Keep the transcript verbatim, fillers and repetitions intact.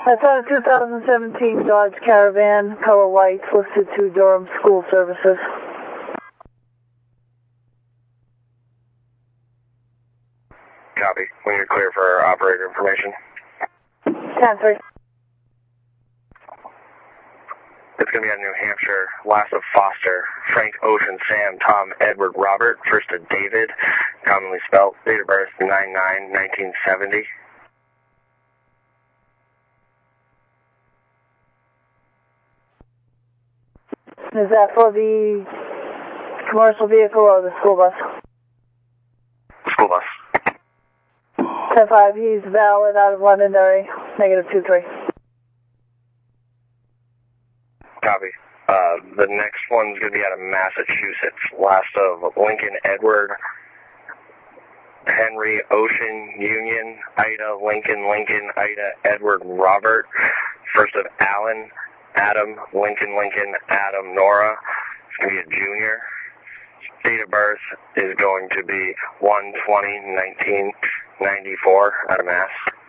I found a two thousand seventeen Dodge Caravan, color white, listed to Durham School Services. Copy. When you're clear for operator information. ten three. It's going to be out of New Hampshire. Last of Foster, Frank, Ocean, Sam, Tom, Edward, Robert. First of David, commonly spelled. Date of birth nine nine nineteen seventy. Is that for the commercial vehicle or the school bus? School bus. ten five, he's valid out of Londonderry, negative two three. Copy. Uh, the next one's going to be out of Massachusetts. Last of Lincoln, Edward, Henry, Ocean, Union, Ida, Lincoln, Lincoln, Ida, Edward, Robert. First of Alan, Adam, Lincoln, Lincoln, Adam, Nora. It's going to be a junior. Date of birth is going to be one twenty nineteen ninety-four out of Mass.